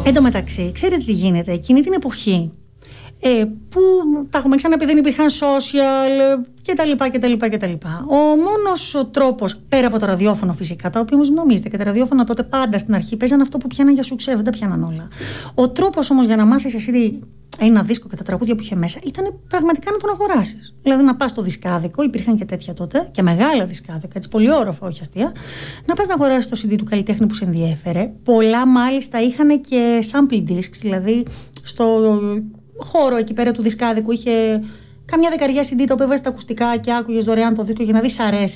Εν τω μεταξύ, ξέρετε τι γίνεται, εκείνη την εποχή που τα έχουμε ξαναπεί, δεν υπήρχαν social κτλ. Ο μόνος τρόπος, πέρα από το ραδιόφωνο φυσικά, τα οποία όμως νομίζετε και τα ραδιόφωνα τότε πάντα στην αρχή παίζαν αυτό που πιάναν για σουξέ, δεν τα πιάναν όλα. Ο τρόπος όμως για να μάθεις εσύ ένα δίσκο και τα τραγούδια που είχε μέσα ήταν πραγματικά να τον αγοράσεις. Δηλαδή να πας στο δισκάδικο, υπήρχαν και τέτοια τότε, και μεγάλα δισκάδικα, έτσι πολύ όροφα, όχι αστεία, να πας να αγοράσεις το CD του καλλιτέχνη που σε ενδιέφερε. Πολλά μάλιστα είχαν και sample discs, δηλαδή στο χώρο εκεί πέρα του δισκάδικου είχε καμιά δεκαριά CD τα οποία βάζεις τα ακουστικά και άκουγες δωρεάν το δίσκο για να δεις αρέσει.